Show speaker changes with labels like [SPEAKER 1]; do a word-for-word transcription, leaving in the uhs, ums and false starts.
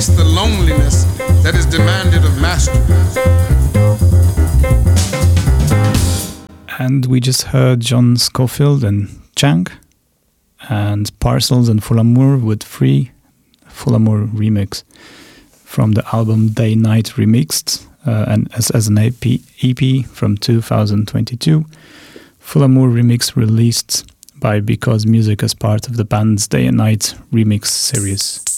[SPEAKER 1] face the loneliness that is demanded of mastery.
[SPEAKER 2] And we just heard John Scofield and Chang, and Parcels and Full Amour with Free, Full Amour remix from the album Day Night Remixed, uh, and as, as an E P, E P from two thousand twenty-two. Full Amour remix released by Because Music as part of the band's Day and Night remix series.